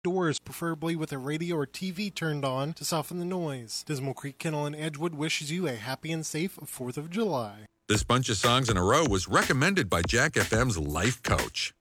Doors, preferably with a radio or TV turned on to soften the noise. Dismal Creek Kennel in Edgewood wishes you a happy and safe 4th of July. This bunch of songs in a row was recommended by Jack FM's Life Coach.